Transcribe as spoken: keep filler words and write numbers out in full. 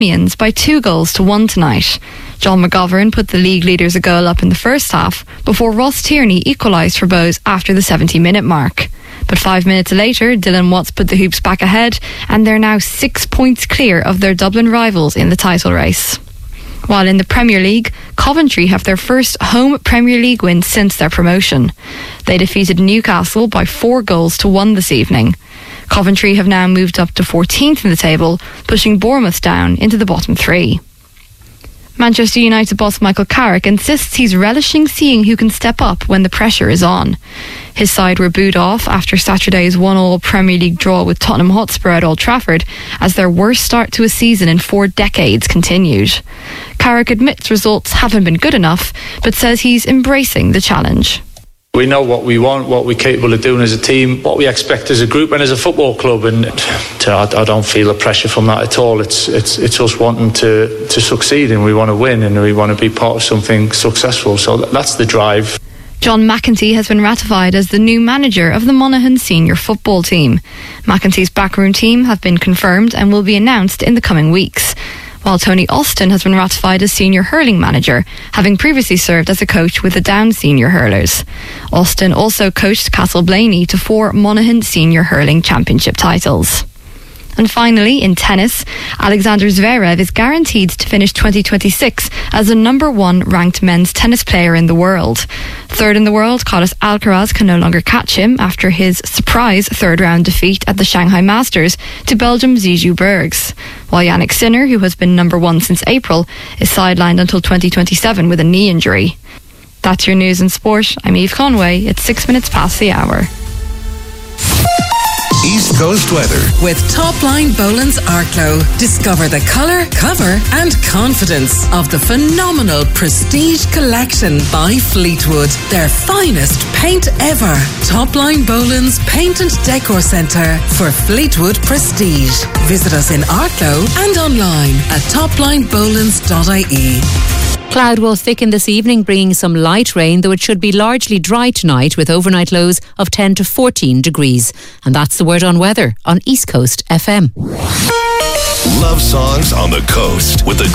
champions by two goals to one tonight. John McGovern put the league leaders a goal up in the first half before Ross Tierney equalised for Bohs after the seventy-minute mark. But five minutes later, Dylan Watts put the Hoops back ahead, and they're now six points clear of their Dublin rivals in the title race. While in the Premier League, Coventry have their first home Premier League win since their promotion. They defeated Newcastle by four goals to one this evening. Coventry have now moved up to fourteenth in the table, pushing Bournemouth down into the bottom three. Manchester United boss Michael Carrick insists he's relishing seeing who can step up when the pressure is on. His side were booed off after Saturday's one-all Premier League draw with Tottenham Hotspur at Old Trafford as their worst start to a season in four decades continued. Carrick admits results haven't been good enough, but says he's embracing the challenge. We know what we want, what we're capable of doing as a team, what we expect as a group and as a football club, and I don't feel the pressure from that at all. It's it's it's us wanting to, to succeed, and we want to win, and we want to be part of something successful. So that's the drive. John McEntee has been ratified as the new manager of the Monaghan senior football team. McEntee's backroom team have been confirmed and will be announced in the coming weeks, while Tony Austin has been ratified as senior hurling manager, having previously served as a coach with the Down senior hurlers. Austin also coached Castleblaney to four Monaghan senior hurling championship titles. And finally, in tennis, Alexander Zverev is guaranteed to finish twenty twenty-six as the number one ranked men's tennis player in the world. Third in the world, Carlos Alcaraz can no longer catch him after his surprise third round defeat at the Shanghai Masters to Belgium's Zizou Bergs. While Yannick Sinner, who has been number one since April, is sidelined until twenty twenty-seven with a knee injury. That's your news and sport. I'm Eve Conway. It's six minutes past the hour. East Coast weather with Topline Boland's Arklow. Discover the colour, cover and confidence of the phenomenal Prestige Collection by Fleetwood. Their finest paint ever. Topline Boland's Paint and Decor Centre for Fleetwood Prestige. Visit us in Arklow and online at topline bolands dot I E. Cloud will thicken this evening, bringing some light rain, though it should be largely dry tonight with overnight lows of ten to fourteen degrees. And that's the word on weather on East Coast F M. Love songs on the coast with the